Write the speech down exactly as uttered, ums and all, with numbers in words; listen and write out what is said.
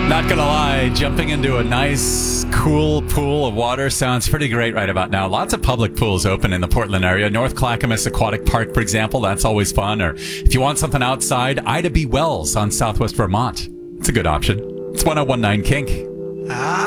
Not gonna lie, jumping into a nice, cool pool of water sounds pretty great right about now. Lots of public pools open in the Portland area. North Clackamas Aquatic Park, for example, that's always fun. Or if you want something outside, Ida B. Wells on Southwest Vermont. It's a good option. It's one oh one nine Kink.